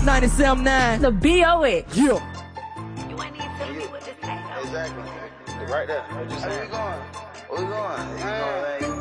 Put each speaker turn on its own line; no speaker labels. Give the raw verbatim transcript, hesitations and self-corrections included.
ninety-seven point nine.
The B O X.
Yeah.
You ain't even telling me what this ain't.
Exactly. Right there. Where we going? Where we going? You know,